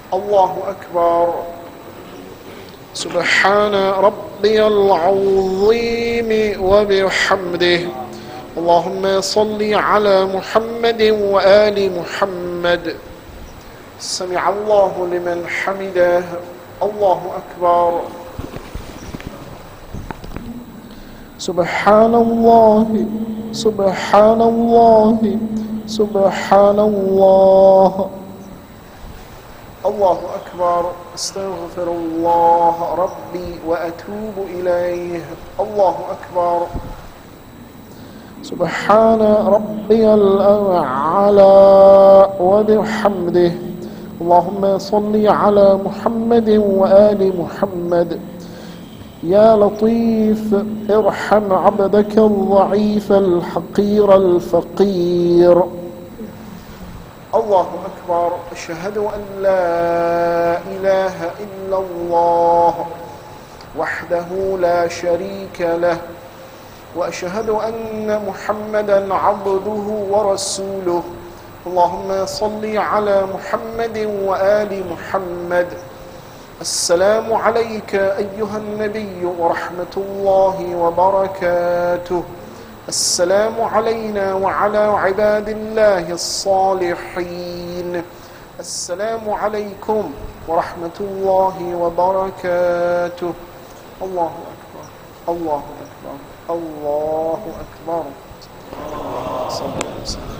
الله أكبر. سبحان ربي العظيم وبحمده. اللهم صل على محمد وآل محمد. سمع الله لمن حمده. الله أكبر. سبحان الله سبحان الله سبحان الله. الله أكبر. استغفر الله ربي وأتوب إليه. الله أكبر. سبحان ربي الأعلى وبحمده. اللهم صل على محمد وآل محمد. يا لطيف ارحم عبدك الضعيف الحقير الفقير. الله أكبر. أشهد أن لا إله إلا الله وحده لا شريك له، وأشهد أن محمدا عبده ورسوله. اللهم صل على محمد وآل محمد. السلام عليك أيها النبي ورحمة الله وبركاته. السلام علينا وعلى عباد الله الصالحين. السلام عليكم ورحمة الله وبركاته. الله أكبر. الله أكبر. الله أكبر. صلى الله عليه وسلم.